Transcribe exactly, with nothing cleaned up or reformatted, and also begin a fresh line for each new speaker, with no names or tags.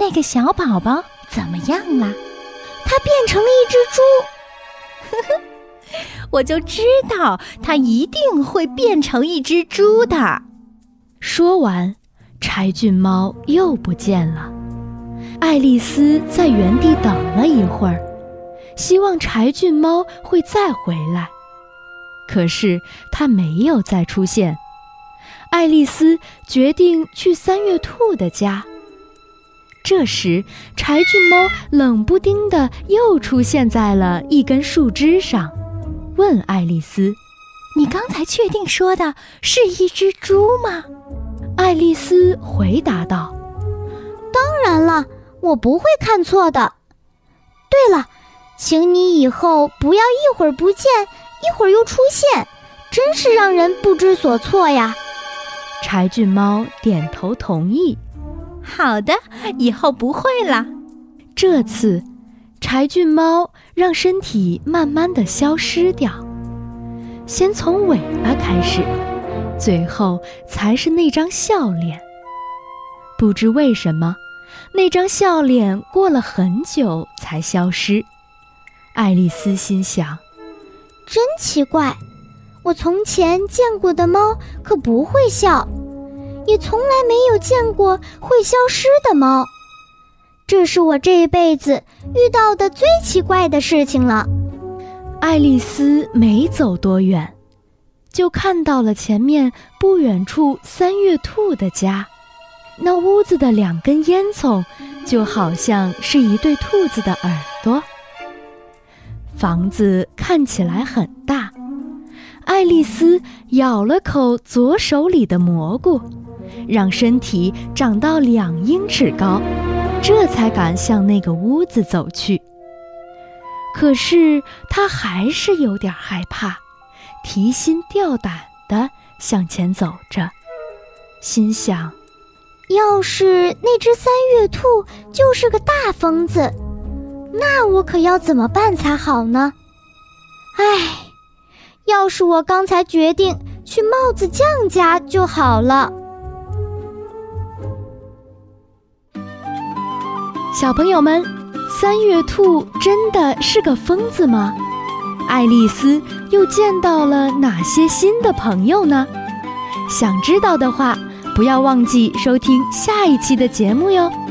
那个小宝宝怎么样了？
它变成了一只猪。
呵呵，我就知道它一定会变成一只猪的。
说完，柴郡猫又不见了。爱丽丝在原地等了一会儿，希望柴郡猫会再回来。可是它没有再出现。爱丽丝决定去三月兔的家。这时，柴郡猫冷不丁地又出现在了一根树枝上，问爱丽丝：“
你刚才确定说的是一只猪吗？”
爱丽丝回答道：“
当然了，我不会看错的。对了，请你以后不要一会儿不见，一会儿又出现，真是让人不知所措呀。”
柴郡猫点头同意。
好的，以后不会了。
这次，柴郡猫让身体慢慢地消失掉，先从尾巴开始，最后才是那张笑脸。不知为什么，那张笑脸过了很久才消失。爱丽丝心想，
真奇怪，我从前见过的猫可不会笑，也从来没有见过会消失的猫。这是我这一辈子遇到的最奇怪的事情了。
爱丽丝没走多远，就看到了前面不远处三月兔的家。那屋子的两根烟囱就好像是一对兔子的耳朵。房子看起来很大。爱丽丝咬了口左手里的蘑菇，让身体长到两英尺高，这才敢向那个屋子走去。可是她还是有点害怕，提心吊胆地向前走着，心想，
要是那只三月兔就是个大疯子，那我可要怎么办才好呢？唉，要是我刚才决定去帽子匠家就好了。
小朋友们，三月兔真的是个疯子吗？爱丽丝又见到了哪些新的朋友呢？想知道的话，不要忘记收听下一期的节目哟。